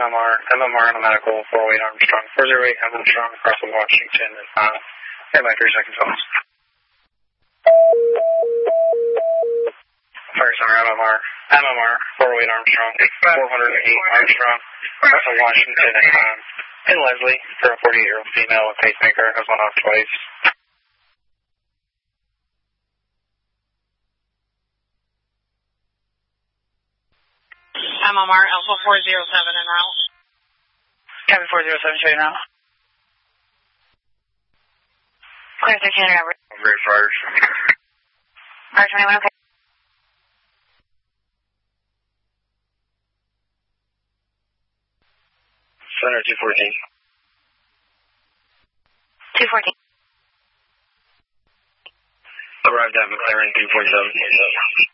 MMR on the medical, 408 Armstrong, 408 Armstrong, across from Washington, and my 3 seconds off. Fire Center, MMR, 408 Armstrong, 408 Armstrong, across from Washington, and Leslie, for a 48-year-old female with pacemaker, has went off twice. MMR, Alpha 407 en route. Copy 407, show you now. Clear 1300 over. Great fires. Fire 21, okay. Center 214. 214. Arrived at McLaren 247.